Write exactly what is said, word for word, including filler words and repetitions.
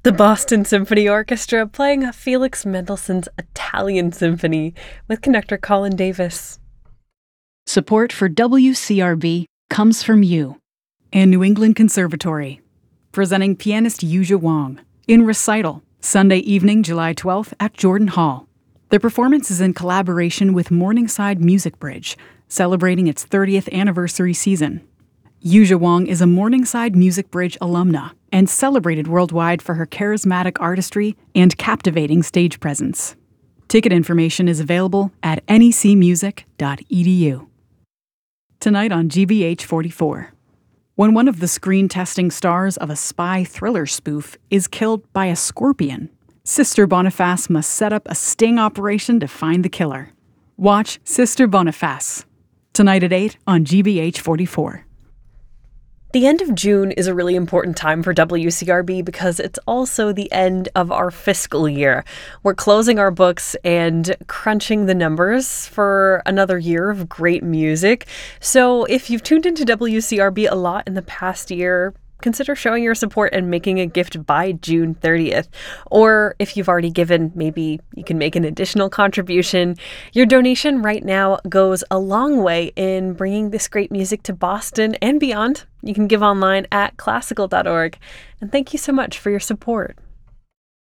The Boston Symphony Orchestra playing Felix Mendelssohn's Italian Symphony with conductor Colin Davis. Support for W C R B comes from you and New England Conservatory, presenting pianist Yuzha Wang in Recital, Sunday evening, July twelfth at Jordan Hall. The performance is in collaboration with Morningside Music Bridge, celebrating its thirtieth anniversary season. Yuzha Wang is a Morningside Music Bridge alumna and celebrated worldwide for her charismatic artistry and captivating stage presence. Ticket information is available at N E C music dot E D U. Tonight on G B H forty-four. When one of the screen testing stars of a spy thriller spoof is killed by a scorpion, Sister Boniface must set up a sting operation to find the killer. Watch Sister Boniface tonight at eight on G B H forty-four. The end of June is a really important time for W C R B because it's also the end of our fiscal year. We're closing our books and crunching the numbers for another year of great music. So if you've tuned into W C R B a lot in the past year, consider showing your support and making a gift by June thirtieth. Or if you've already given, maybe you can make an additional contribution. Your donation right now goes a long way in bringing this great music to Boston and beyond. You can give online at classical dot org. And thank you so much for your support.